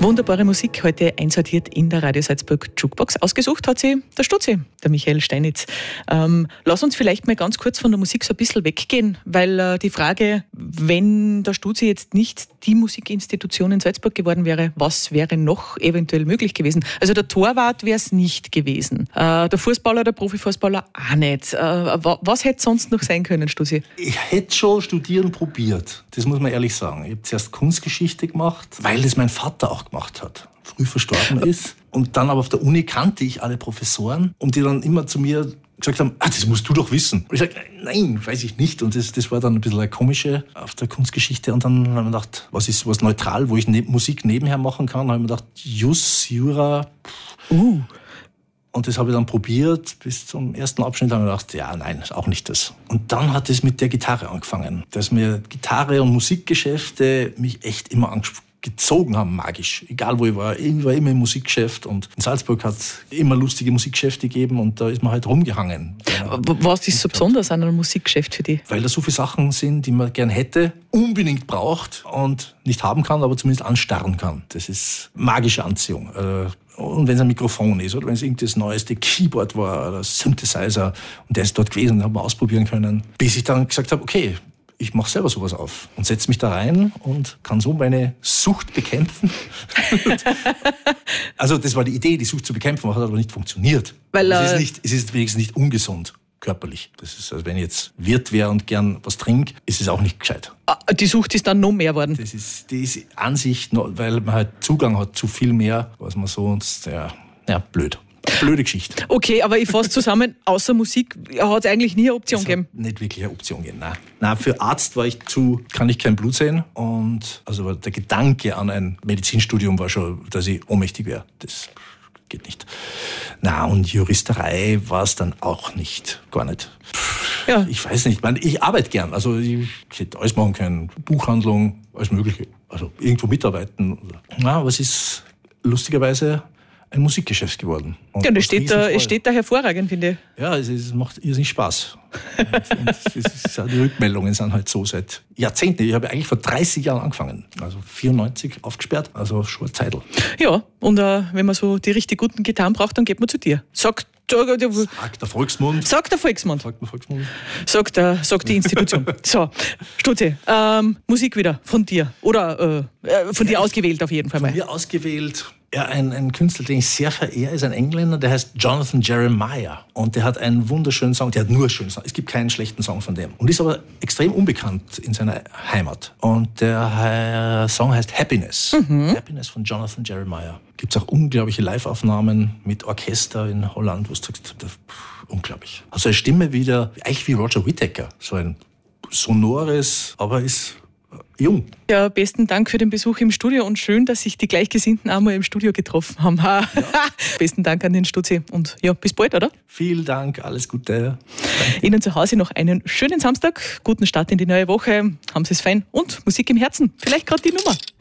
Wunderbare Musik heute einsortiert in der Radio Salzburg Jukebox. Ausgesucht hat sie der Stutzi, der Michael Steinitz. Lass uns vielleicht mal ganz kurz von der Musik so ein bisschen weggehen, weil die Frage, wenn der Stutzi jetzt nicht die Musikinstitution in Salzburg geworden wäre, was wäre noch eventuell möglich gewesen? Also der Torwart wäre es nicht gewesen. Der Fußballer, der Profifußballer auch nicht. Was hätte sonst noch sein können, Stutzi? Ich hätte schon studieren probiert, das muss man ehrlich sagen. Ich habe zuerst Kunstgeschichte gemacht, weil das mein Vater auch gemacht hat, früh verstorben ist. Und dann aber auf der Uni kannte ich alle Professoren und die dann immer zu mir gesagt haben, das musst du doch wissen. Und ich sage, nein, weiß ich nicht. Und das war dann ein bisschen eine komische auf der Kunstgeschichte. Und dann habe ich mir gedacht, was ist was neutral, wo ich Musik nebenher machen kann? Da habe ich mir gedacht, Jura. Und das habe ich dann probiert. Bis zum ersten Abschnitt habe ich mir gedacht, ja, nein, ist auch nicht das. Und dann hat es mit der Gitarre angefangen. Dass mir Gitarre und Musikgeschäfte mich echt immer gezogen haben, magisch. Egal wo ich war immer im Musikgeschäft. Und in Salzburg hat es immer lustige Musikgeschäfte gegeben und da ist man halt rumgehangen. Was ist so besonders an einem Musikgeschäft für dich? Weil da so viele Sachen sind, die man gern hätte, unbedingt braucht und nicht haben kann, aber zumindest anstarren kann. Das ist magische Anziehung. Und wenn es ein Mikrofon ist oder wenn es irgendein das neueste Keyboard war oder Synthesizer und der ist dort gewesen, den haben wir ausprobieren können. Bis ich dann gesagt habe, okay, ich mache selber sowas auf und setze mich da rein und kann so meine Sucht bekämpfen. Also das war die Idee, die Sucht zu bekämpfen, hat aber nicht funktioniert. Weil es ist wenigstens nicht ungesund körperlich. Das ist, also wenn ich jetzt Wirt wäre und gern was trinke, ist es auch nicht gescheit. Die Sucht ist dann noch mehr geworden? Die ist an sich, weil man halt Zugang hat zu viel mehr, was man sonst, blöd. Blöde Geschichte. Okay, aber ich fasse zusammen, außer Musik hat es eigentlich nie eine Option gegeben? Nicht wirklich eine Option gegeben, nein. Für Arzt kann ich kein Blut sehen und also der Gedanke an ein Medizinstudium war schon, dass ich ohnmächtig wäre. Das geht nicht. Und Juristerei war es dann auch nicht, gar nicht. Ja. Ich weiß nicht, ich arbeite gern, also ich hätte alles machen können, Buchhandlung, alles Mögliche, also irgendwo mitarbeiten. Aber es ist lustigerweise ein Musikgeschäft geworden. Und es steht da hervorragend, finde ich. Ja, es macht irrsinnig Spaß. und die Rückmeldungen sind halt so seit Jahrzehnten. Ich habe eigentlich vor 30 Jahren angefangen, also 94 aufgesperrt, also schon eine Zeitl. Ja, und wenn man so die richtig guten Gitarren braucht, dann geht man zu dir. Sagt der Volksmund. Sagt der Volksmund. Sagt die Institution. So, Stutzi, Musik wieder von dir. Oder von dir ausgewählt auf jeden Fall mal. Von mir ausgewählt. Ja, ein Künstler, den ich sehr verehre, ist ein Engländer, der heißt Jonathan Jeremiah. Und der hat einen wunderschönen Song, der hat nur schöne Songs. Es gibt keinen schlechten Song von dem. Und ist aber extrem unbekannt in seiner Heimat. Und der Song heißt Happiness. Happiness von Jonathan Jeremiah. Gibt es auch unglaubliche Live-Aufnahmen mit Orchester in Holland, wo du sagst, unglaublich. Also eine Stimme wieder, eigentlich wie Roger Whittaker. So ein sonores, aber ist jung. Ja, besten Dank für den Besuch im Studio und schön, dass sich die Gleichgesinnten einmal im Studio getroffen haben. Ja. Besten Dank an den Stutzi und ja, bis bald, oder? Vielen Dank, alles Gute. Danke. Ihnen zu Hause noch einen schönen Samstag, guten Start in die neue Woche, haben Sie es fein und Musik im Herzen, vielleicht gerade die Nummer.